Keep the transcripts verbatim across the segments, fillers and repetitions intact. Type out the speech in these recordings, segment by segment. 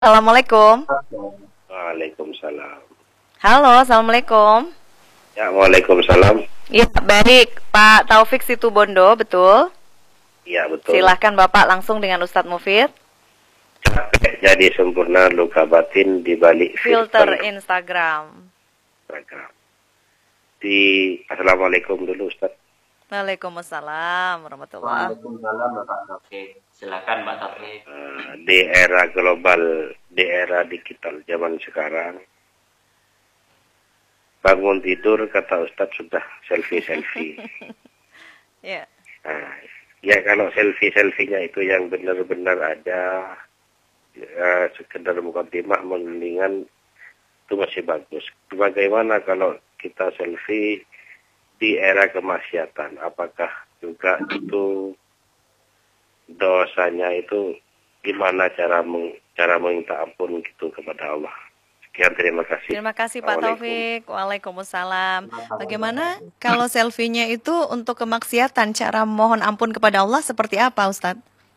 Assalamualaikum. Waalaikumsalam. Halo, assalamualaikum. Ya, waalaikumsalam. Iya, baik. Pak Taufik Situbondo, betul? Iya, betul. Silahkan Bapak langsung dengan Ustadz Mufid. Capek jadi sempurna, luka batin di balik Filter filter Instagram. Instagram. Di Assalamualaikum dulu, Ustaz. Waalaikumsalam warahmatullahi. Waalaikumsalam Bapak Taufik. Silakan Pak Taufik. Uh, di era global, di era digital zaman sekarang, bangun tidur kata Ustadz sudah selfie-selfie. Ya. Nah, ya kalau selfie-selfienya itu yang benar-benar ada uh, sekedar mukadimah mendingan itu masih bagus. Bagaimana kalau kita selfie di era kemaksiatan? Apakah juga itu dosanya itu gimana cara meng, cara meminta ampun gitu kepada Allah? Sekian, terima kasih. Terima kasih Pak Taufik. Waalaikumsalam. Bagaimana kalau selfie-nya itu untuk kemaksiatan, cara mohon ampun kepada Allah seperti apa, Ustadz?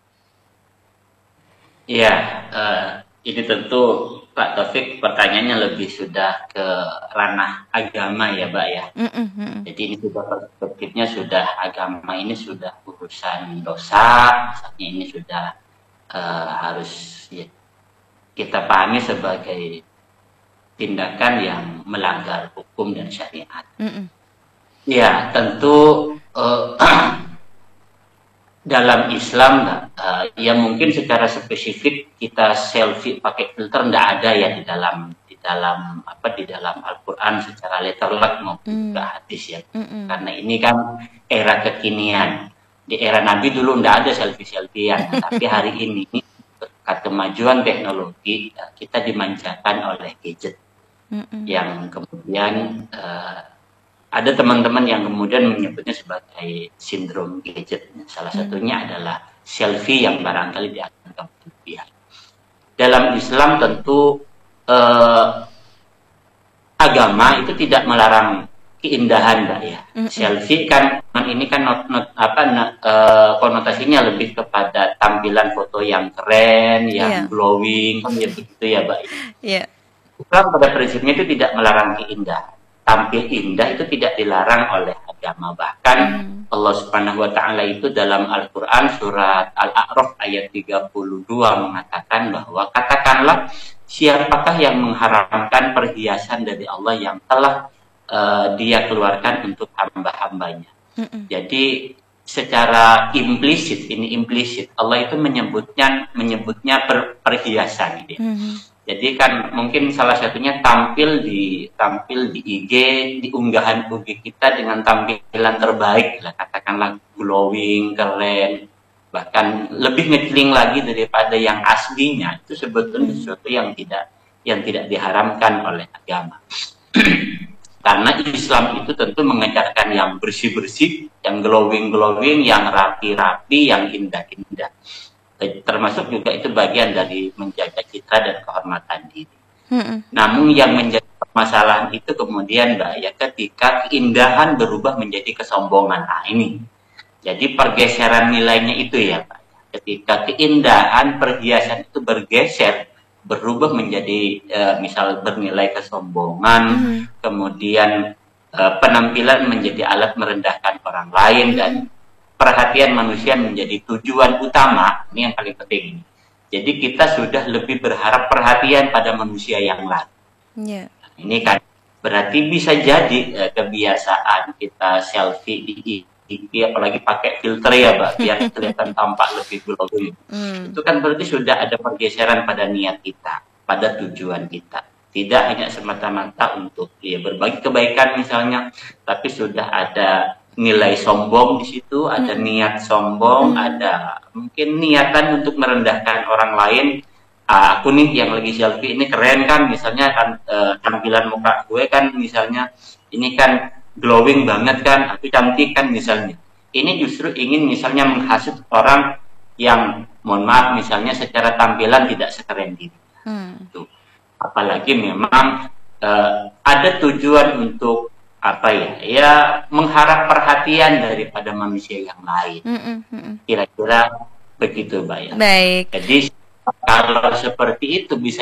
Iya, uh, ini tentu Pak Taufik pertanyaannya lebih sudah ke ranah agama ya, Mbak ya. Mm -mm, mm -mm. Jadi ini sudah perspektifnya sudah agama ini sudah urusan dosa, misalnya ini sudah uh, harus ya, kita pahami sebagai tindakan yang melanggar hukum dan syariat. Mm -mm. Ya, tentu uh, dalam Islam, uh, ya mungkin secara spesifik kita selfie pakai filter tidak ada ya di dalam di dalam apa di dalam Al-Quran secara letterlock maupun Mm. juga hadis ya. Mm -mm. Karena ini kan era kekinian. Di era Nabi dulu tidak ada selfie-selfiean, tapi hari ini berkat kemajuan teknologi kita dimanjakan oleh gadget Mm -mm. yang kemudian uh, ada teman-teman yang kemudian menyebutnya sebagai sindrom gadget. Salah satunya hmm. adalah selfie yang barangkali dianggap berlebihan. Dalam Islam tentu eh, agama itu tidak melarang keindahan, Mbak ya. Hmm. Selfie kan ini kan not, not, apa eh, konotasinya lebih kepada tampilan foto yang keren, yang yeah. glowing, kan ya begitu ya, Mbak. Yeah. Islam pada prinsipnya itu tidak melarang keindahan. Tampil indah itu tidak dilarang oleh agama. Bahkan hmm. Allah Subhanahu wa taala itu dalam Al-Qur'an surat Al-A'raf ayat tiga puluh dua mengatakan bahwa katakanlah siapakah yang mengharamkan perhiasan dari Allah yang telah uh, dia keluarkan untuk hamba-hambanya. Hmm. Jadi secara implisit, ini implisit, Allah itu menyebutnya menyebutnya per, perhiasan ini. Hmm. Jadi kan mungkin salah satunya tampil di tampil di I G, di unggahan I G kita dengan tampilan terbaik lah, katakanlah glowing, keren, bahkan lebih ngecling lagi daripada yang aslinya, itu sebetulnya sesuatu yang tidak yang tidak diharamkan oleh agama. Karena Islam itu tentu mengajarkan yang bersih-bersih, yang glowing-glowing, yang rapi-rapi, yang indah-indah. Termasuk juga itu bagian dari menjaga citra dan kehormatan diri. Hmm. Namun yang menjadi permasalahan itu kemudian Mbak ya ketika keindahan berubah menjadi kesombongan. Nah ini, jadi pergeseran nilainya itu ya Pak. Ketika keindahan perhiasan itu bergeser, berubah menjadi e, misal bernilai kesombongan, hmm. kemudian e, penampilan menjadi alat merendahkan orang lain hmm. dan perhatian manusia menjadi tujuan utama, ini yang paling penting. Jadi kita sudah lebih berharap perhatian pada manusia yang lain. Yeah. Nah, ini kan berarti bisa jadi eh, kebiasaan kita selfie di I G, apalagi pakai filter ya, Mbak, biar kelihatan tampak lebih glowing. Mm. Itu kan berarti sudah ada pergeseran pada niat kita, pada tujuan kita. Tidak hanya semata-mata untuk ya berbagi kebaikan misalnya, tapi sudah ada nilai sombong di situ, ada hmm. niat sombong, hmm. ada mungkin niatan untuk merendahkan orang lain. Ah, aku nih yang lagi selfie ini keren kan, misalnya kan uh, tampilan muka gue kan misalnya ini kan glowing banget kan, aku cantik kan misalnya. Ini justru ingin misalnya menghasut orang yang mohon maaf misalnya secara tampilan tidak sekeren diri. Hmm. Tuh. Apalagi memang uh, ada tujuan untuk apa ya, ya mengharap perhatian daripada manusia yang lain. Kira-kira begitu, Mbak ya. Baik. Jadi Kalau seperti itu bisa